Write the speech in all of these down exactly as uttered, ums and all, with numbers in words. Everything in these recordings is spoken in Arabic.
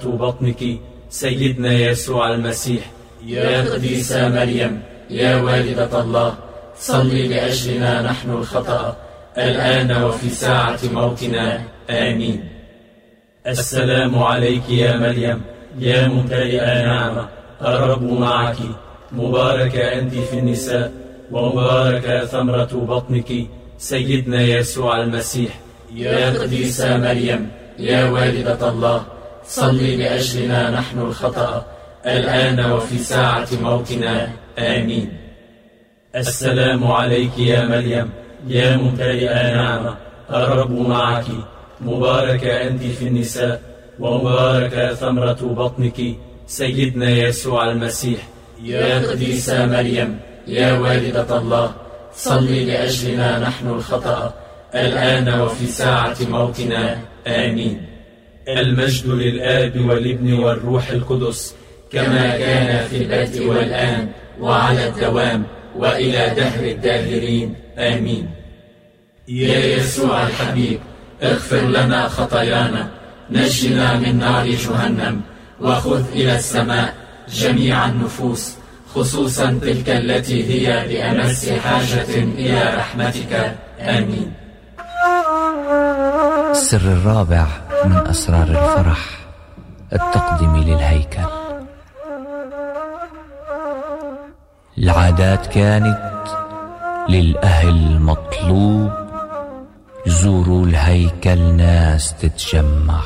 بطنك سيدنا يسوع المسيح. يا قديسة مريم يا والدة الله، صلي لأجلنا نحن الخطأ الآن وفي ساعة موتنا. آمين. السلام عليك يا مريم يا ممتلئة نعمة، الرب معك، مباركة أنت في النساء، ومباركة ثمرة بطنك سيدنا يسوع المسيح. يا قديسة مريم يا والدة الله، صلي لأجلنا نحن الخطأ الآن وفي ساعة موتنا. آمين. السلام عليك يا مريم يا ممتلئة نعمة، الرب معك، مباركة أنت في النساء، ومباركة ثمرة بطنك سيدنا يسوع المسيح. يا قديسة مريم يا والدة الله، صلي لأجلنا نحن الخطأ الآن وفي ساعة موتنا. آمين. المجد للآب والابن والروح القدس، كما كان في البدء والآن وعلى الدوام وإلى دهر الداهرين. آمين. يا يسوع الحبيب، اغفر لنا خطايانا، نجنا من نار جهنم، وخذ إلى السماء جميع النفوس، خصوصا تلك التي هي بأمس حاجة إلى رحمتك. آمين. السر الرابع من أسرار الفرح، التقديم للهيكل. العادات كانت للأهل مطلوب، زوروا الهيكل ناس تتجمع.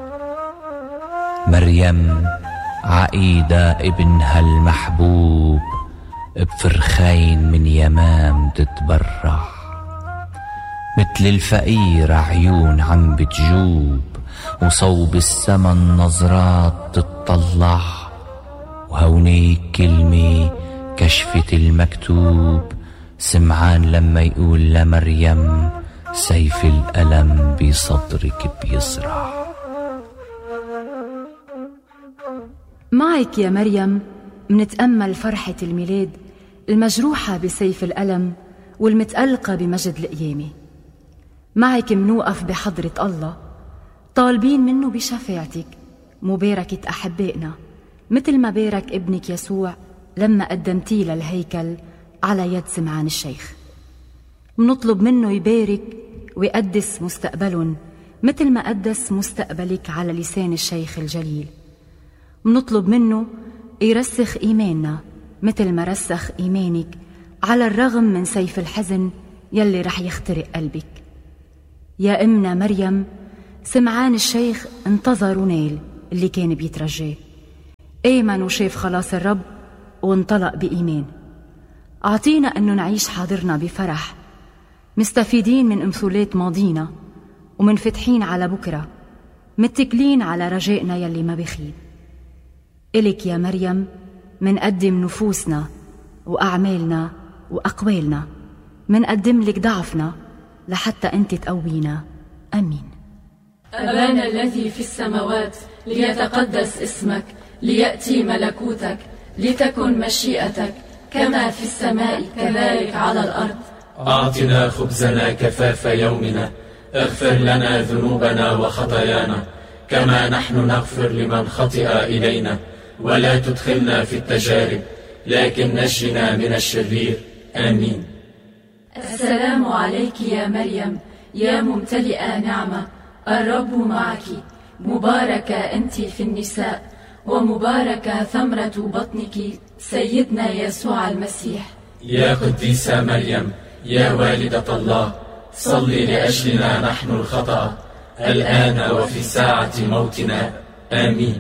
مريم عقيدة ابنها المحبوب، بفرخين من يمام تتبرع. مثل الفقير عيون عم بتجوب، وصوب السما النظرات تتطلع. وهونيك كلمة كشفت المكتوب، سمعان لما يقول لمريم سيف الألم بصدرك بيزرع. معك يا مريم منتأمل فرحة الميلاد المجروحة بسيف الألم والمتألقة بمجد القيامة. معك منوقف بحضرة الله طالبين منه بشفاعتك مباركة أحبائنا، مثل ما بارك ابنك يسوع لما قدمتيه للهيكل على يد سمعان الشيخ. منطلب منه يبارك ويقدس مستقبلهم مثل ما قدس مستقبلك على لسان الشيخ الجليل. منطلب منه يرسخ إيماننا مثل ما رسخ إيمانك على الرغم من سيف الحزن يلي رح يخترق قلبك. يا أمنا مريم، سمعان الشيخ انتظر ونال اللي كان بيترجاه، آمن وشاف خلاص الرب وانطلق بإيمان. أعطينا أنه نعيش حاضرنا بفرح، مستفيدين من أمثلات ماضينا ومنفتحين على بكرة، متكلين على رجائنا يلي ما بخيب. إلك يا مريم منقدم نفوسنا وأعمالنا وأقوالنا، منقدم لك ضعفنا لحتى أنت تقوينا. أمين. أبانا الذي في السماوات، ليتقدس اسمك، ليأتي ملكوتك، لتكن مشيئتك كما في السماء كذلك على الأرض. أعطنا خبزنا كفاف يومنا، اغفر لنا ذنوبنا وخطايانا كما نحن نغفر لمن خطئ إلينا، ولا تدخلنا في التجارب لكن نجنا من الشرير. آمين. السلام عليك يا مريم يا ممتلئة نعمة، الرب معك، مباركة أنت في النساء، ومباركة ثمرة بطنك سيدنا يسوع المسيح. يا قديسة مريم يا والدة الله، صلي لأجلنا نحن الخطأ الآن وفي ساعة موتنا. آمين.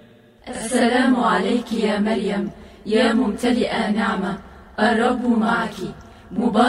السلام عليك يا مريم يا ممتلئة نعمة، الرب معك، مباركة